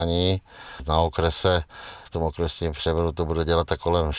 Ani na okrese, v tom okresním převodu to bude dělat tak kolem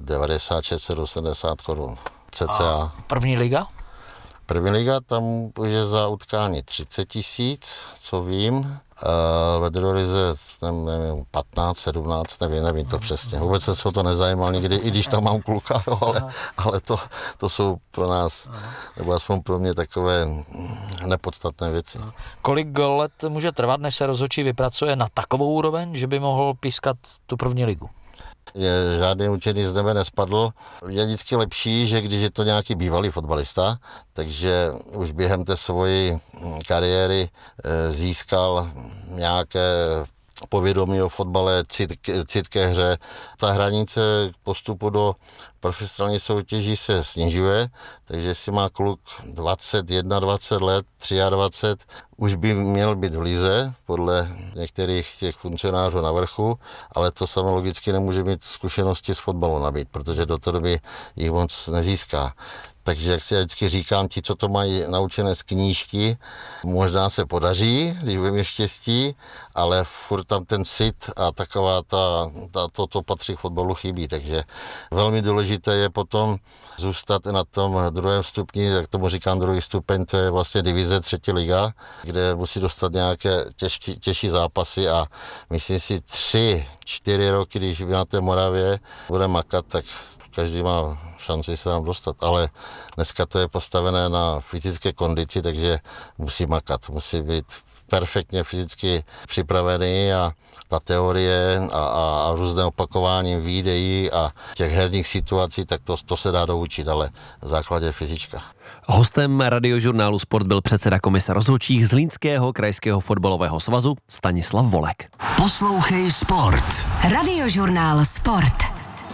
690 korun cca. A první liga? První liga, tam je za utkání 30 000, co vím. Ve druhé lize, nevím, 15, 17, nevím to přesně. Vůbec jsem se o to nezajímal nikdy, i když tam mám kluka, ale to jsou pro nás, nebo aspoň pro mě takové nepodstatné věci. Kolik let může trvat, než se rozhodčí vypracuje na takovou úroveň, že by mohl pískat tu první ligu? Žádný učený z nebe nespadl. Je vždycky lepší, že když je to nějaký bývalý fotbalista, takže už během té svojí kariéry získal nějaké povědomí o fotbale, cit ke hře. Ta hranice postupu do profesionální soutěží se snižuje, takže jestli má kluk 20 let, 23, už by měl být v lize, podle některých těch funkcionářů na vrchu, ale to samo logicky nemůže mít zkušenosti z fotbalu nabít, protože do té doby jich moc nezíská. Takže jak si já vždycky říkám, ti, co to mají naučené z knížky, možná se podaří, když budeme mít štěstí, ale furt tam ten cit a taková to patří k fotbalu chybí, takže velmi důležité je potom zůstat na tom druhém stupni, jak tomu říkám druhý stupeň, to je vlastně divize 3. liga, kde musí dostat nějaké těžší zápasy a myslím si 3-4 roky, když na té Moravě bude makat, tak každý má šanci se tam dostat, ale dneska to je postavené na fyzické kondici, takže musí makat, musí být perfektně fyzicky připravený a ta teorie a různé opakování videí a těch herních situací, tak to se dá doučit, ale v základě fyzička. Hostem Radiožurnálu Sport byl předseda komise rozhodčích Zlínského krajského fotbalového svazu Stanislav Volek. Poslouchej Sport. Radiožurnál Sport.